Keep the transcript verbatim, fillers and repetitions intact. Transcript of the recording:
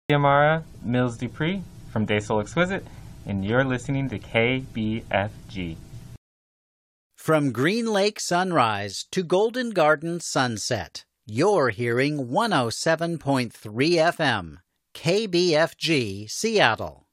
Amara Mills Dupree from Day Soul Exquisite, and you're listening to K B F G. From Green Lake Sunrise to Golden Garden Sunset, you're hearing one oh seven point three F M, K B F G, Seattle.